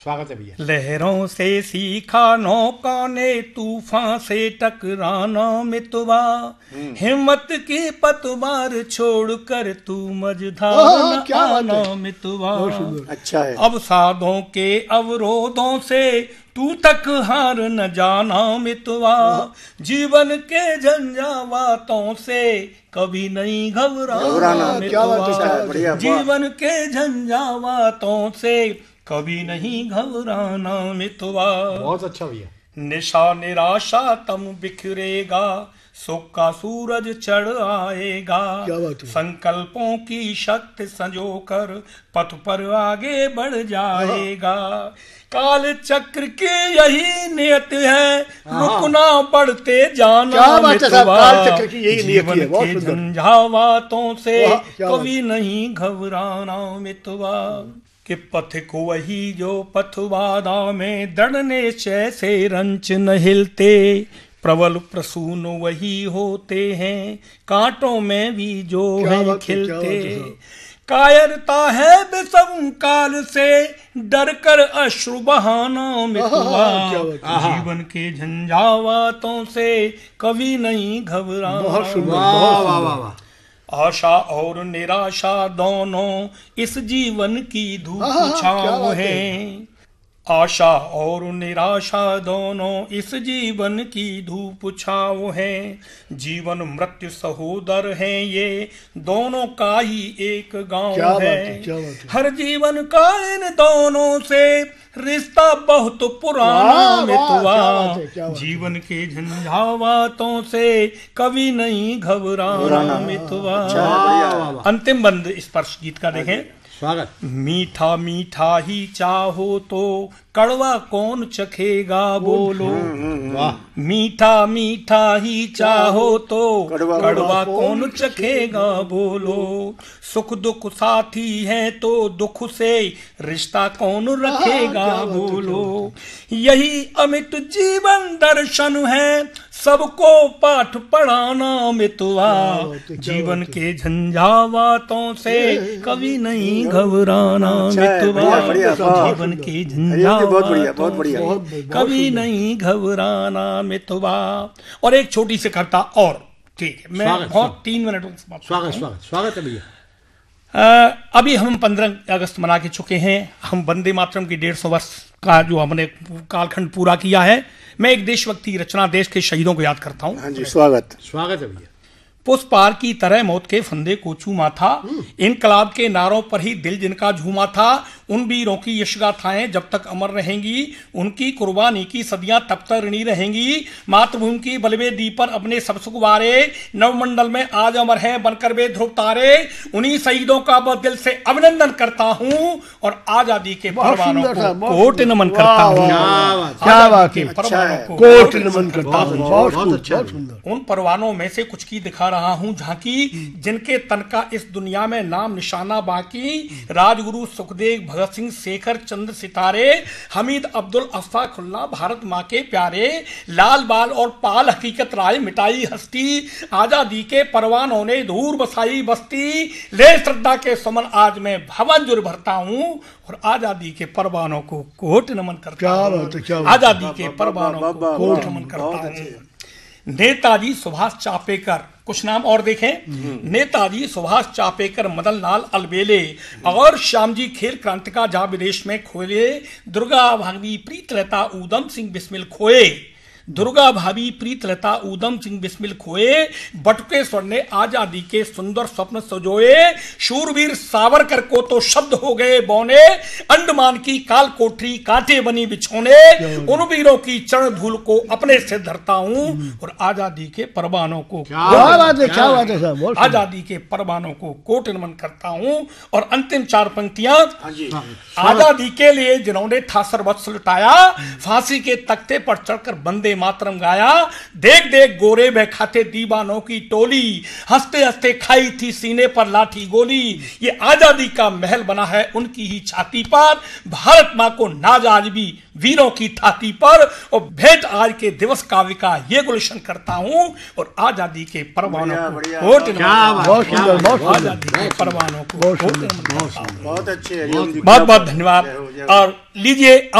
स्वागत है भैया। लहरों से सीखा नौका ने तूफान से टकराना मितवा, हिम्मत की पतवार छोड़कर तू मझधार न आना मितवा। अच्छा है। अब साधों के अवरोधों से तू तक हार न जाना मितवा, जीवन के झंझावातों से कभी नहीं घबराना मितवा, जीवन के झंझावातों से कभी नहीं घबराना मितवा। बहुत अच्छा भैया। निशा निराशा तम बिखरेगा, सुख का सूरज चढ़ आएगा, संकल्पों की शक्ति संजोकर पथ पर आगे बढ़ जाएगा। काल चक्र की यही नियत है, रुकना बढ़ते जाना मितवा, जीवन के झंझावातों से कभी नहीं घबराना मितवा। कि पथिक वही जो पथवादा में दृढ़ से रंच न हिलते, प्रबल प्रसून वही होते हैं कांटों में भी जो है खिलते। कायरता है विषम काल से डर कर अश्रु बहाना मितवा, जीवन के झंझावातों से कभी नहीं घबराना। आशा और निराशा दोनों इस जीवन की धूप छाँव है, आशा और निराशा दोनों इस जीवन की धूप छाँव है। जीवन मृत्यु सहोदर है ये दोनों का ही एक गांव है। हर जीवन का इन दोनों से रिश्ता बहुत पुराना मितवा, जीवन के झंझावातों से कभी नहीं घबराना मितवा। अंतिम बंद स्पर्श गीत का देखें। स्वागत। मीठा मीठा ही चाहो तो कड़वा कौन चखेगा बोलो, मीठा मीठा ही चाहो तो कड़वा कौन चखेगा बोलो। सुख दुख साथी है तो दुख से रिश्ता कौन रखेगा बोलो। यही अमित जीवन दर्शन है, सबको पाठ पढ़ाना मितवा, जीवन के झंझावातों से कभी नहीं घबराना मितवा, जीवन के झंझावातों से कभी नहीं घबराना मितवा। और एक छोटी सी कविता और, ठीक है, मैं बहुत 3 मिनट में स्वागत है भैया। अभी हम 15 अगस्त मना के चुके हैं। हम वंदे मातरम की 150 वर्ष का जो हमने कालखंड पूरा किया है। मैं एक देशभक्ति रचना देश के शहीदों को याद करता हूँ। हाँ जी, स्वागत है भैया। पुष्पार की तरह मौत के फंदे को चूमा था, इनकलाब के नारों पर ही दिल जिनका झूमा था। उन वीरों की यशगाथाएं जब तक अमर रहेंगी, उनकी कुर्बानी की सदियां तब तक ऋणी रहेंगी। मातृभूमि की बलवेदी पर अपने सब सुख वारे, नवमंडल में आज अमर है बनकर वे ध्रुव तारे। उन्हीं शहीदों का बहुत दिल से अभिनंदन करता हूँ और आजादी के परवानों को कोट नमन करता हूँ। कोट नमन करता हूँ। उन परवानों में से कुछ की दिखा रहा हूं झांकी, जिनके तन का इस दुनिया में नाम निशाना बाकी। राजगुरु सुखदेव, भगत सिंह, शेखर चंद्र सितारे, हमीद अब्दुल अफ्ताखुल्ला, भारत माँ के प्यारे, लाल बाल और पाल हकीकत राय मिटाई हस्ती। आजादी के परवानों ने धूर बसाई बस्ती, ले श्रद्धा के सुमन आज मैं भवन जुर भरता हूँ और आजादी के परवानों को कोट नमन करता हूँ। आजादी के परवानों को कोट नमन करता हूँ। नेताजी सुभाष चापेकर, कुछ नाम और देखें। नेताजी सुभाष चापेकर, मदन लाल अलबेले और श्यामजी खेल क्रांति का जा विदेश में खोए। दुर्गा भाभी प्रीतलता ऊधम सिंह बिस्मिल खोए, दुर्गा भाभी प्रीतलता ऊधम सिंह बिस्मिल खोए। बटुकेश्वर ने आजादी के सुंदर स्वप्न सजोए। शूरवीर सावरकर को तो शब्द हो गए बौने, अंडमान की काल कोठरी कांटे बनी बिछोने। उन वीरों की चरण धूल को अपने से धरता हूँ और आजादी के परवानों को आजादी के परवानों को कोट नमन करता हूँ। और अंतिम 4 पंक्तियां। आजादी के लिए जिन्होंने था सर्वस्व लुटाया, फांसी के तख्ते पर चढ़कर बंदे वंदे मातरम गाया। देख देख गोरे में खाते दीवानों की टोली, हंसते हंसते खाई थी सीने पर लाठी गोली। ये आजादी का महल बना है उनकी ही छाती पर, भारत माँ को नाज आज भी वीरों की छाती पर। और भेंट आज के दिवस काव्य का ये गुलशन करता हूँ और आजादी के परवानों को बहुत सुंदर, आजादी के परवानों को बहुत अच्छे। बहुत बहुत धन्यवाद। और लीजिए